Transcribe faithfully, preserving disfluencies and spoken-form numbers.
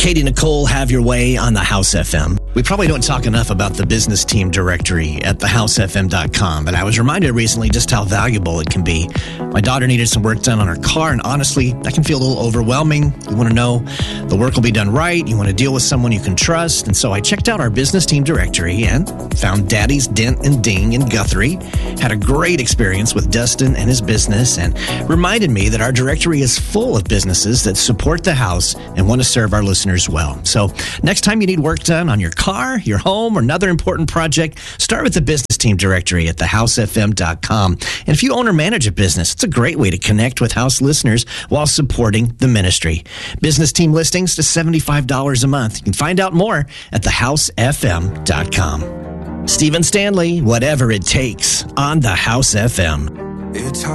Katie Nicole, Have Your Way on the House F M. We probably don't talk enough about the business team directory at the house f m dot com, but I was reminded recently just how valuable it can be. My daughter needed some work done on her car, and honestly, that can feel a little overwhelming. You want to know the work will be done right. You want to deal with someone you can trust. And so I checked out our business team directory and found Daddy's Dent and Ding in Guthrie. Had a great experience with Dustin and his business, and reminded me that our directory is full of businesses that support the house and want to serve our listeners well. So next time you need work done on your car, your home, or another important project, start with the business team directory at the house f m dot com. And if you own or manage a business, it's a great way to connect with house listeners while supporting the ministry. Business team listings to seventy-five dollars a month. You can find out more at the house f m dot com. Stephen Stanley, Whatever It Takes on the House F M. It's hard.